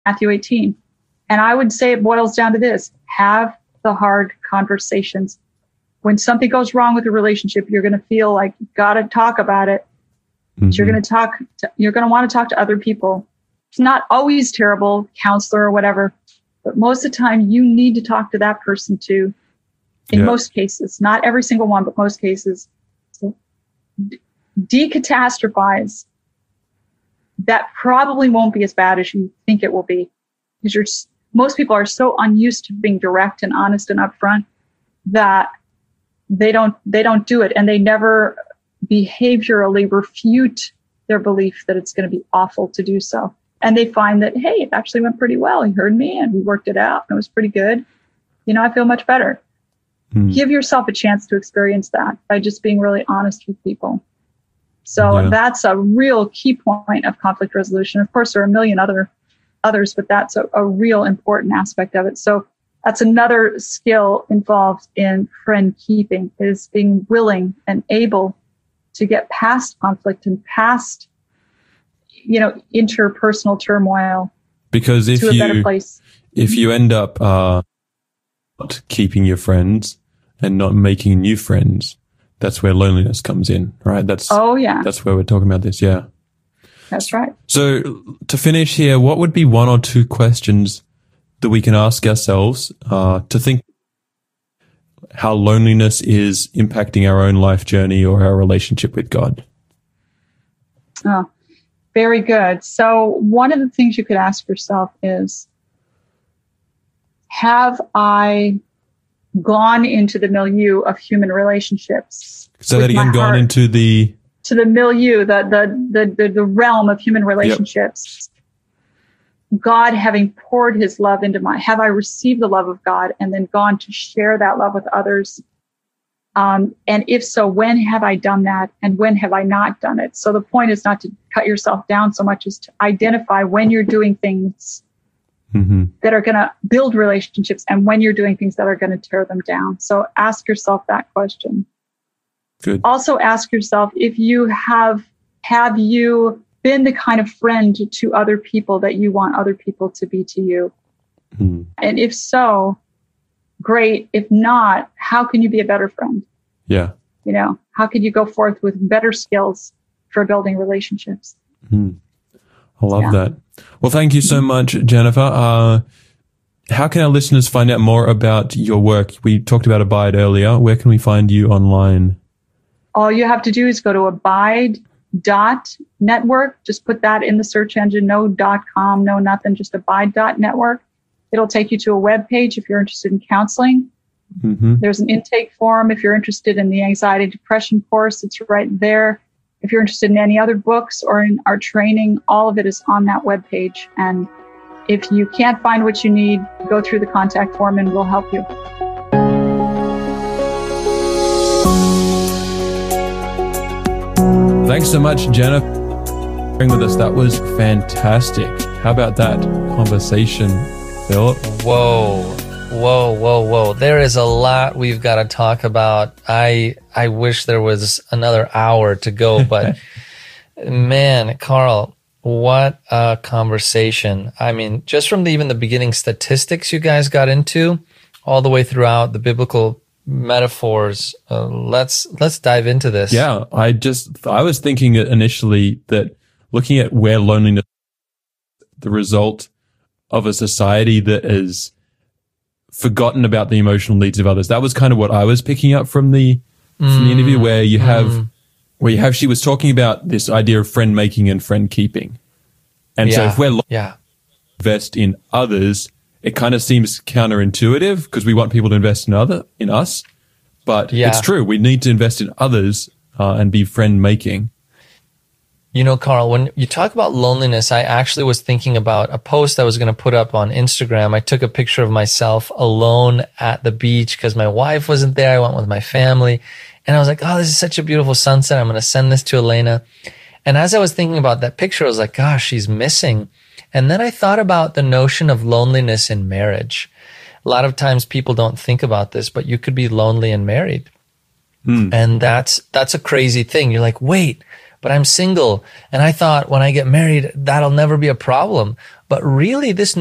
Matthew 18. And I would say it boils down to this: have the hard conversations. When something goes wrong with a relationship, you're going to feel like you've got to talk about it. Mm-hmm. You're going to want to talk to other people. It's not always terrible, counselor or whatever, but most of the time you need to talk to that person too. In most cases, not every single one, but most cases. So decatastrophize. That probably won't be as bad as you think it will be, because most people are so unused to being direct and honest and upfront that they don't do it, and they never behaviorally refute their belief that it's going to be awful to do so. And they find that, hey, it actually went pretty well. He heard me and we worked it out and it was pretty good. I feel much better. Give yourself a chance to experience that by just being really honest with people. So that's a real key point of conflict resolution. Of course, there are a million others, but that's a real important aspect of it. So that's another skill involved in friend keeping, is being willing and able to get past conflict and past, interpersonal turmoil. Because if to a better place. If you end up not keeping your friends and not making new friends, that's where loneliness comes in, right? That's where we're talking about this. Yeah. That's right. So to finish here, what would be one or two questions that we can ask ourselves to think how loneliness is impacting our own life journey or our relationship with God? Oh, very good. So one of the things you could ask yourself is, have I gone into the milieu of human relationships? So that again, gone into the milieu, the realm of human relationships. Yep. God having poured his love have I received the love of God and then gone to share that love with others? And if so, when have I done that and when have I not done it? So the point is not to cut yourself down so much as to identify when you're doing things that are going to build relationships and when you're doing things that are going to tear them down. So ask yourself that question. Good. Also ask yourself if you have you been the kind of friend to other people that you want other people to be to you? And if so, great. If not, how can you be a better friend? Yeah. How can you go forth with better skills for building relationships? I love that. Well, thank you so much, Jennifer. How can our listeners find out more about your work? We talked about Abide earlier. Where can we find you online? All you have to do is go to abide.network. Just put that in the search engine. No .com, no nothing, just abide.network. It'll take you to a web page if you're interested in counseling. There's an intake form if you're interested in the anxiety depression course. It's right there. If you're interested in any other books or in our training, all of it is on that web page. And if you can't find what you need, go through the contact form and we'll help you. Thanks so much, Jenna, for being with us. That was fantastic. How about that conversation, Philip? Whoa. There is a lot we've got to talk about. I wish there was another hour to go, but man, Carl, what a conversation. I mean, just from even the beginning statistics you guys got into, all the way throughout the biblical metaphors. Let's dive into this. Yeah, I was thinking initially that looking at where loneliness, the result of a society that is forgotten about the emotional needs of others. That was kind of what I was picking up from the interview, where she was talking about this idea of friend making and friend keeping. And so if we're invest in others, it kind of seems counterintuitive because we want people to invest in us. But it's true. We need to invest in others and be friend making. Carl, when you talk about loneliness, I actually was thinking about a post I was going to put up on Instagram. I took a picture of myself alone at the beach because my wife wasn't there. I went with my family. And I was like, oh, this is such a beautiful sunset. I'm going to send this to Elena. And as I was thinking about that picture, I was like, gosh, she's missing. And then I thought about the notion of loneliness in marriage. A lot of times people don't think about this, but you could be lonely and married. And that's a crazy thing. You're like, wait, but I'm single. And I thought when I get married, that'll never be a problem. But really, this